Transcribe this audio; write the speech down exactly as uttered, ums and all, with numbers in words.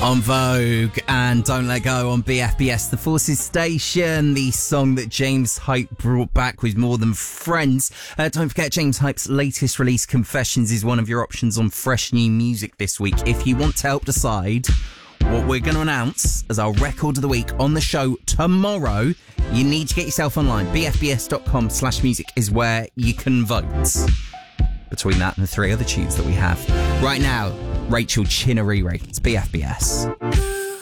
On Vogue and Don't Let Go on B F B S, The Forces Station. The song that James Hype brought back with More Than Friends. Uh, don't forget, James Hype's latest release, Confessions, is one of your options on fresh new music this week. If you want to help decide what we're going to announce as our record of the week on the show tomorrow, you need to get yourself online. bfbs.com slash music is where you can vote. Between that and the three other tunes that we have. Right now, Rachel Chinarire. It's B F B S.